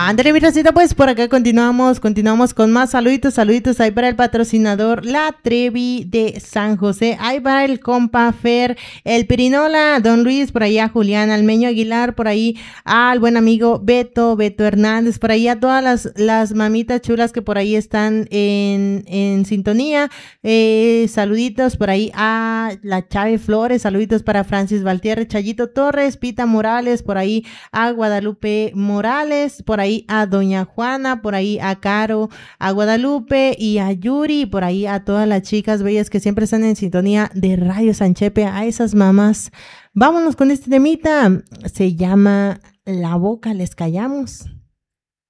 Ándale, mi racita, pues por acá continuamos con más saluditos ahí para el patrocinador La Trevi de San José, ahí para el compa Fer, el Pirinola, Don Luis, por ahí a Julián Almeño Aguilar, por ahí al buen amigo Beto Hernández, por ahí a todas las mamitas chulas que por ahí están en sintonía, saluditos por ahí a la Chave Flores, saluditos para Francis Valtierre, Chayito Torres, Pita Morales, por ahí a Guadalupe Morales, por ahí a Doña Juana, por ahí a Caro, a Guadalupe y a Yuri, por ahí a todas las chicas bellas que siempre están en sintonía de Radio Sanchepe, a esas mamás. Vámonos con este temita, se llama La Boca Les Callamos.